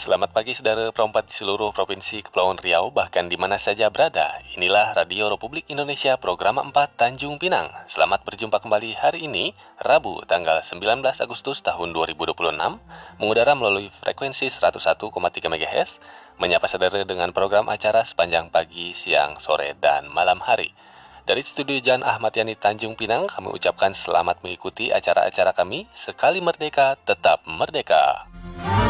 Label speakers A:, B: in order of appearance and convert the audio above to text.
A: Selamat pagi saudara perempat di seluruh Provinsi Kepulauan Riau, bahkan di mana saja berada. Inilah Radio Republik Indonesia Program 4 Tanjung Pinang. Selamat berjumpa kembali hari ini, Rabu, tanggal 19 Agustus tahun 2026, mengudara melalui frekuensi 101,3 MHz, menyapa saudara dengan program acara sepanjang pagi, siang, sore, dan malam hari. Dari studio Jan Ahmad Yani Tanjung Pinang, kami ucapkan selamat mengikuti acara-acara kami. Sekali merdeka, tetap merdeka.